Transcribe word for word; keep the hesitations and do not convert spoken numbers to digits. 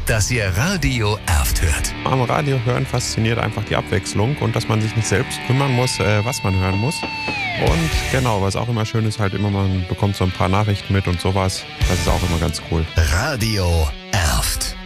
dass ihr Radio Erft hört. Am Radio hören fasziniert einfach die Abwechslung und dass man sich nicht selbst kümmern muss, äh, was man hören muss. Und genau, was auch immer schön ist, halt immer, man bekommt so ein paar Nachrichten mit und sowas. Das ist auch immer ganz cool. Radio Erft.